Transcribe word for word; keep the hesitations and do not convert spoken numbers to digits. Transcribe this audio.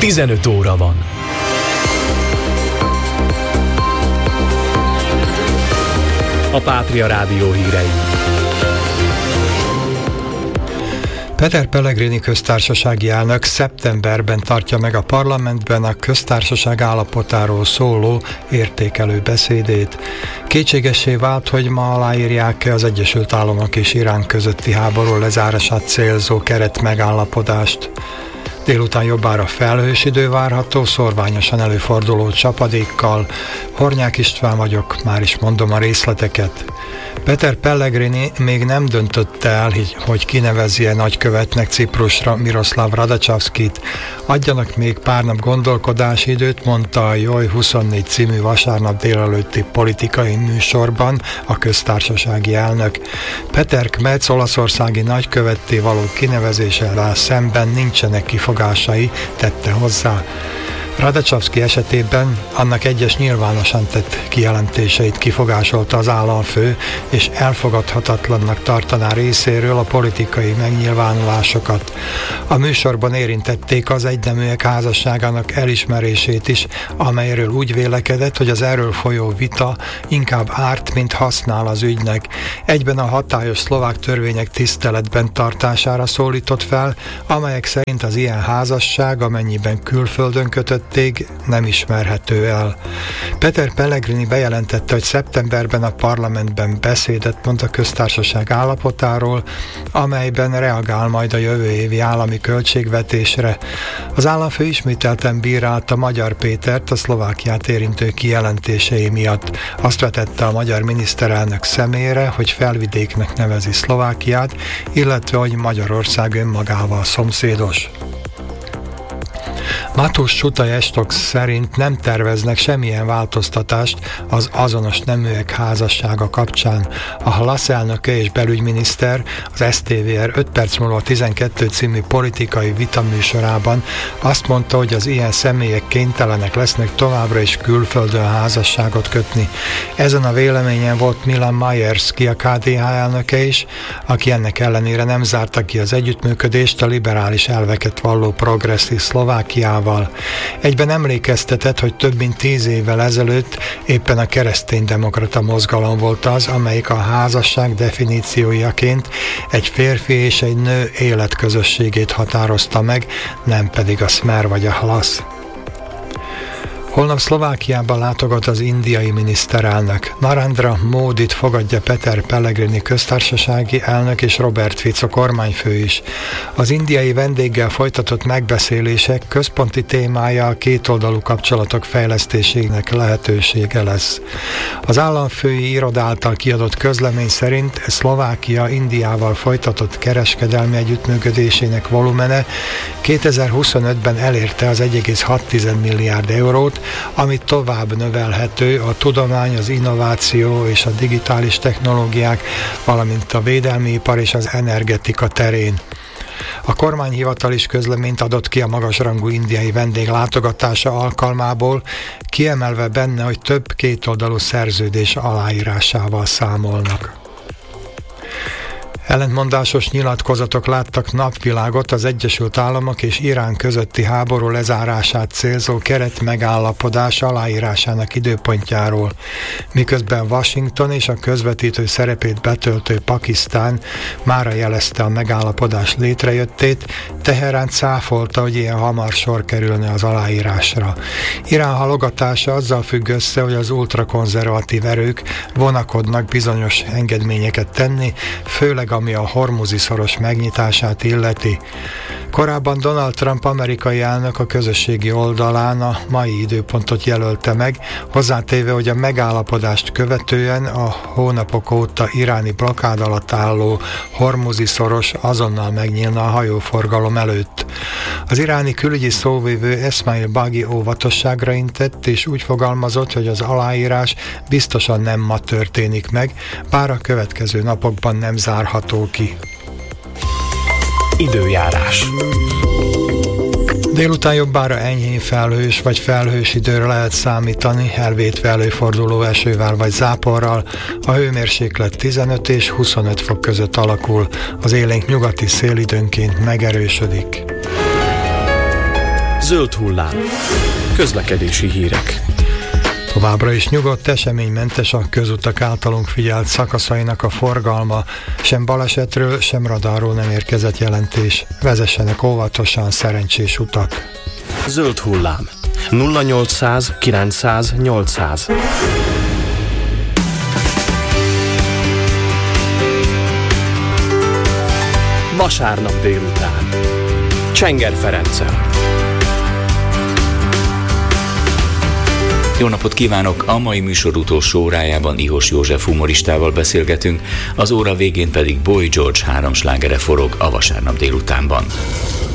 tizenöt óra van. A Pátria Rádió hírei. Peter Pellegrini köztársasági elnök szeptemberben tartja meg a parlamentben a köztársaság állapotáról szóló értékelő beszédét. Kétségessé vált, hogy ma aláírják-e az Egyesült Államok és Irán közötti háború lezárását célzó keretmegállapodást. Délután jobbára felhős idő várható, szorványosan előforduló csapadékkal. Hornyák István vagyok, már is mondom a részleteket. Peter Pellegrini még nem döntötte el, hogy kinevezje nagykövetnek Ciprusra Miroslav Radacavskit. Adjanak még pár nap gondolkodási időt, mondta a Joj huszonnégy című vasárnap délelőtti politikai műsorban a köztársasági elnök. Peter Kmec olaszországi nagykövetté való kinevezéssel szemben nincsenek kifogásai, tette hozzá. Radacavski esetében annak egyes nyilvánosan tett kijelentéseit kifogásolta az államfő, és elfogadhatatlannak tartaná részéről a politikai megnyilvánulásokat. A műsorban érintették az egyneműek házasságának elismerését is, amelyről úgy vélekedett, hogy az erről folyó vita inkább árt, mint használ az ügynek. Egyben a hatályos szlovák törvények tiszteletben tartására szólított fel, amelyek szerint az ilyen házasság, amennyiben külföldön kötött, nem ismerhető el. Peter Pellegrini bejelentette, hogy szeptemberben a parlamentben beszédet mond a köztársaság állapotáról, amelyben reagál majd a jövő évi állami költségvetésre. Az államfő ismételten bírálta Magyar Pétert a Szlovákiát érintő kijelentései miatt. Azt vetette a magyar miniszterelnök szemére, hogy felvidéknek nevezi Szlovákiát, illetve hogy Magyarország önmagával szomszédos. Mateusz Sutaj Estok szerint nem terveznek semmilyen változtatást az azonos neműek házassága kapcsán. A Halasz elnöke és belügyminiszter az es té vé er öt perc múlva tizenkettő című politikai vitaműsorában azt mondta, hogy az ilyen személyek kénytelenek lesznek továbbra is külföldön házasságot kötni. Ezen a véleményen volt Milan Majerski, a ká dé há elnöke is, aki ennek ellenére nem zárta ki az együttműködést a liberális elveket valló progresszív Szlovákiával. Egyben emlékeztetett, hogy több mint tíz évvel ezelőtt éppen a kereszténydemokrata mozgalom volt az, amelyik a házasság definíciójaként egy férfi és egy nő életközösségét határozta meg, nem pedig a Smer vagy a Halasz. Holnap Szlovákiában látogat az indiai miniszterelnök. Narendra Módit fogadja Peter Pellegrini köztársasági elnök és Robert Fico kormányfő is. Az indiai vendéggel folytatott megbeszélések központi témája a kétoldalú kapcsolatok fejlesztésének lehetősége lesz. Az államfői iroda által kiadott közlemény szerint Szlovákia Indiával folytatott kereskedelmi együttműködésének volumene kétezer-huszonötben elérte az egy egész hat milliárd eurót, ami tovább növelhető a tudomány, az innováció és a digitális technológiák, valamint a védelmi ipar és az energetika terén. A kormányhivatal is közleményt adott ki a magasrangú indiai vendég látogatása alkalmából, kiemelve benne, hogy több kétoldalú szerződés aláírásával számolnak. Ellentmondásos nyilatkozatok láttak napvilágot az Egyesült Államok és Irán közötti háború lezárását célzó keretmegállapodás aláírásának időpontjáról, miközben Washington és a közvetítő szerepét betöltő Pakisztán mára jelezte a megállapodás létrejöttét, Teherán cáfolta, hogy ilyen hamar sor kerülne az aláírásra. Irán halogatása azzal függ össze, hogy az ultrakonzervatív erők vonakodnak bizonyos engedményeket tenni, főleg ami a Hormuzi-szoros megnyitását illeti. Korábban Donald Trump amerikai elnök a közösségi oldalán a mai időpontot jelölte meg, hozzátéve, hogy a megállapodást követően a hónapok óta iráni blokkád alatt álló Hormuzi-szoros azonnal megnyílna a hajóforgalom előtt. Az iráni külügyi szóvivő Esmail Baghi óvatosságra intett, és úgy fogalmazott, hogy az aláírás biztosan nem ma történik meg, bár a következő napokban nem zárható ki. Időjárás. Délután jobbára enyhén felhős vagy felhős időre lehet számítani, elvétve előforduló esővel vagy záporral. A hőmérséklet tizenöt és huszonöt fok között alakul, az élénk nyugati szél időnként megerősödik. Zöld hullám. Közlekedési hírek. Továbbra is nyugodt, eseménymentes a közutak általunk figyelt szakaszainak a forgalma, sem balesetről, sem radarról nem érkezett jelentés. Vezessenek óvatosan, szerencsés utak. Zöld hullám. nulla nyolcszáz kilencszáz nyolcszáz. Vasárnap délután. Csenger Ferenccel. Jó napot kívánok! A mai műsor utolsó órájában Ihos József humoristával beszélgetünk, az óra végén pedig Boy George három slágere forog a vasárnap délutánban.